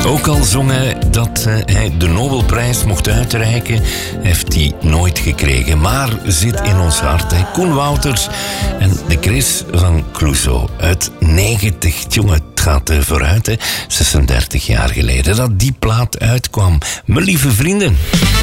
Ook al zongen dat hij de Nobelprijs mocht uitreiken, heeft hij nooit gekregen. Maar zit in ons hart. Koen Wouters en de Chris van Clouseau uit 90. Jongen, het gaat vooruit. 36 jaar geleden dat die plaat uitkwam. Mijn lieve vrienden.